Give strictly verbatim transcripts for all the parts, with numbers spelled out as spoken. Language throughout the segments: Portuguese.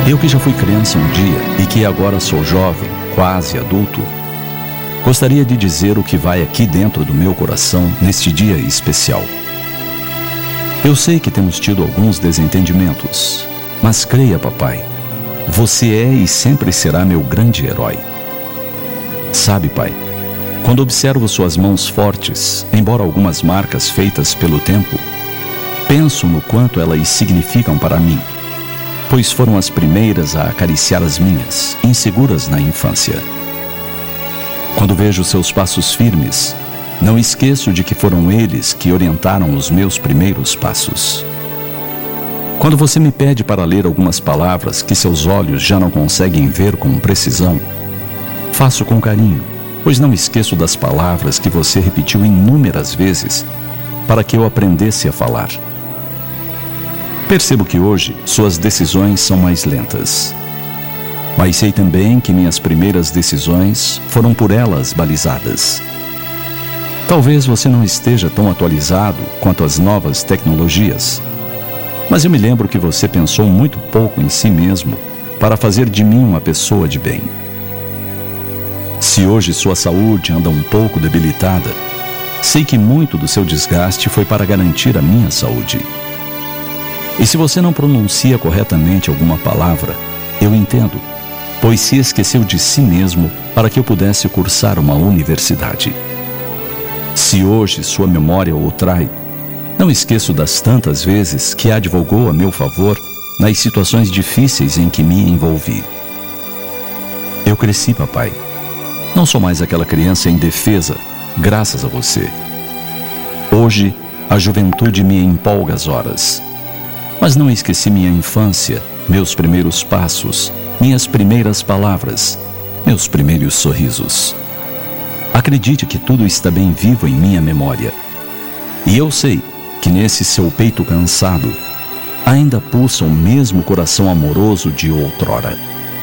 Eu que já fui criança um dia e que agora sou jovem, quase adulto, gostaria de dizer o que vai aqui dentro do meu coração neste dia especial. Eu sei que temos tido alguns desentendimentos, mas creia, papai, você é e sempre será meu grande herói. Sabe, pai, quando observo suas mãos fortes, embora algumas marcas feitas pelo tempo, penso no quanto elas significam para mim, pois foram as primeiras a acariciar as minhas, inseguras na infância. Quando vejo seus passos firmes, não esqueço de que foram eles que orientaram os meus primeiros passos. Quando você me pede para ler algumas palavras que seus olhos já não conseguem ver com precisão, faço com carinho, pois não esqueço das palavras que você repetiu inúmeras vezes para que eu aprendesse a falar. Percebo que hoje suas decisões são mais lentas. Mas sei também que minhas primeiras decisões foram por elas balizadas. Talvez você não esteja tão atualizado quanto as novas tecnologias, mas eu me lembro que você pensou muito pouco em si mesmo para fazer de mim uma pessoa de bem. Se hoje sua saúde anda um pouco debilitada, sei que muito do seu desgaste foi para garantir a minha saúde. E se você não pronuncia corretamente alguma palavra, eu entendo, pois se esqueceu de si mesmo para que eu pudesse cursar uma universidade. Se hoje sua memória o trai, não esqueço das tantas vezes que advogou a meu favor nas situações difíceis em que me envolvi. Eu cresci, papai. Não sou mais aquela criança indefesa, graças a você. Hoje, a juventude me empolga as horas. Mas não esqueci minha infância, meus primeiros passos, minhas primeiras palavras, meus primeiros sorrisos. Acredite que tudo está bem vivo em minha memória. E eu sei que nesse seu peito cansado ainda pulsa o mesmo coração amoroso de outrora.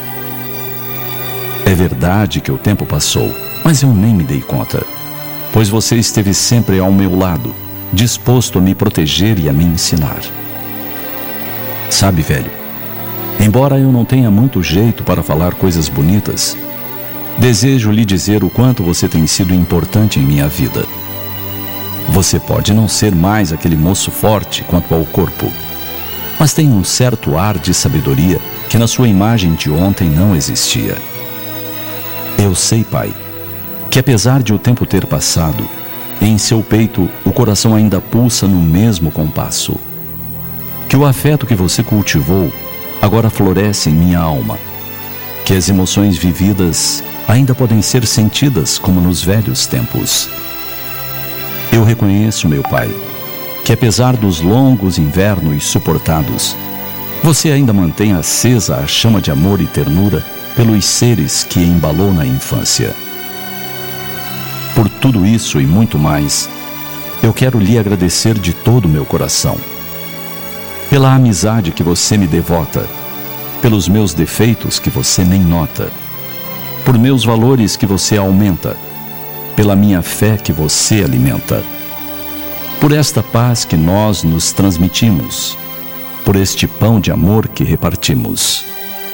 É verdade que o tempo passou, mas eu nem me dei conta, pois você esteve sempre ao meu lado, disposto a me proteger e a me ensinar. Sabe, velho, embora eu não tenha muito jeito para falar coisas bonitas, desejo lhe dizer o quanto você tem sido importante em minha vida. Você pode não ser mais aquele moço forte quanto ao corpo, mas tem um certo ar de sabedoria que na sua imagem de ontem não existia. Eu sei, pai, que apesar de o tempo ter passado, em seu peito o coração ainda pulsa no mesmo compasso. Que o afeto que você cultivou agora floresce em minha alma. Que as emoções vividas ainda podem ser sentidas como nos velhos tempos. Eu reconheço, meu pai, que apesar dos longos invernos suportados, você ainda mantém acesa a chama de amor e ternura pelos seres que embalou na infância. Por tudo isso e muito mais, eu quero lhe agradecer de todo o meu coração. Pela amizade que você me devota, pelos meus defeitos que você nem nota, por meus valores que você aumenta, pela minha fé que você alimenta, por esta paz que nós nos transmitimos, por este pão de amor que repartimos,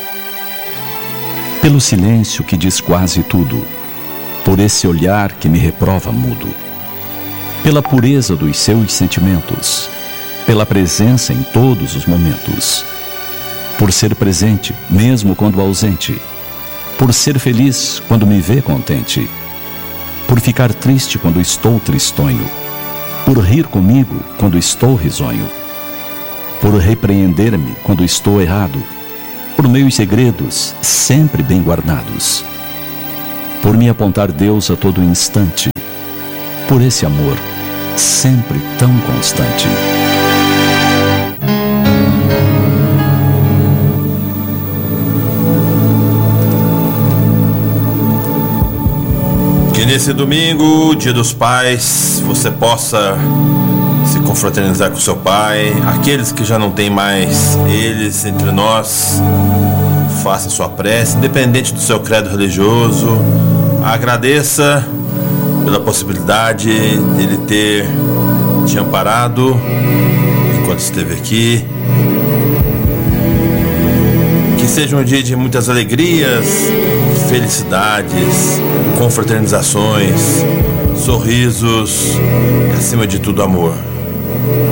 pelo silêncio que diz quase tudo, por esse olhar que me reprova mudo, pela pureza dos seus sentimentos, pela presença em todos os momentos, por ser presente mesmo quando ausente, por ser feliz quando me vê contente, por ficar triste quando estou tristonho, por rir comigo quando estou risonho, por repreender-me quando estou errado, por meus segredos sempre bem guardados, por me apontar Deus a todo instante, por esse amor sempre tão constante. Que nesse domingo, Dia dos Pais, você possa se confraternizar com seu pai. Aqueles que já não têm mais eles entre nós, faça sua prece, independente do seu credo religioso. Agradeça pela possibilidade de ele ter te amparado enquanto esteve aqui. Que seja um dia de muitas alegrias, felicidades, confraternizações, sorrisos e, acima de tudo, amor.